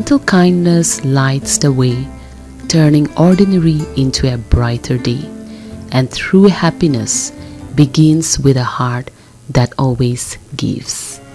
little kindness lights the way, turning ordinary into a brighter day. And true happiness begins with a heart that always gives.